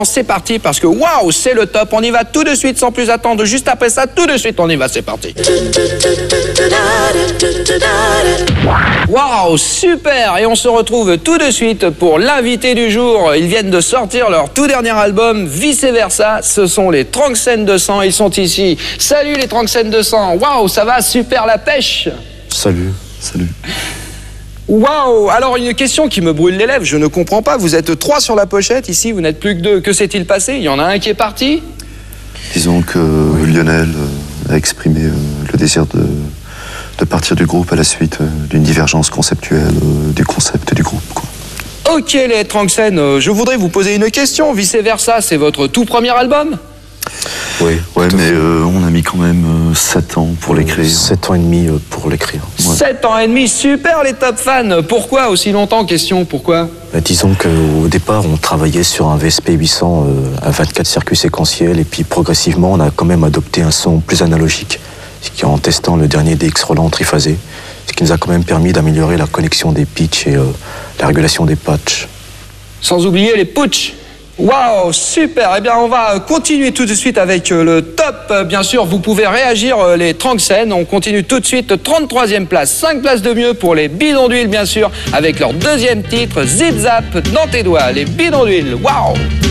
C'est parti parce que waouh, c'est le top. On y va tout de suite sans plus attendre. Juste après ça, tout de suite, on y va. C'est parti. Waouh, super. Et on se retrouve tout de suite pour l'invité du jour. Ils viennent de sortir leur tout dernier album, Vice Versa. Ce sont les Tranxène 200. Ils sont ici. Salut les Tranxène 200. Waouh, ça va, super la pêche. Salut, salut. Waouh! Alors une question qui me brûle les lèvres, je ne comprends pas. Vous êtes 3 sur la pochette, ici vous n'êtes plus que 2. Que s'est-il passé? Il y en a un qui est parti? Disons que Lionel a exprimé le désir de partir du groupe à la suite d'une divergence conceptuelle du concept du groupe, quoi. Ok les Tranxène, je voudrais vous poser une question. Vice Versa, c'est votre tout premier album? Oui, ouais, mais on a mis quand même 7 ans pour l'écrire. 7 ans et demi pour l'écrire. Ouais. 7 ans et demi, super les top fans. Pourquoi aussi longtemps? Question, pourquoi? Disons qu'au départ, on travaillait sur un VSP 800 à 24 circuits séquentiels et puis progressivement, on a quand même adopté un son plus analogique, en testant le dernier DX Roland triphasé, ce qui nous a quand même permis d'améliorer la connexion des pitchs et la régulation des patchs. Sans oublier les putsch. Waouh, super. Eh bien, on va continuer tout de suite avec le top. Bien sûr, vous pouvez réagir les Tranxène. On continue tout de suite, 33e place. 5 places de mieux pour les Bidons d'huile, bien sûr, avec leur deuxième titre, Zip Zap, dans tes doigts. Les Bidons d'huile, waouh.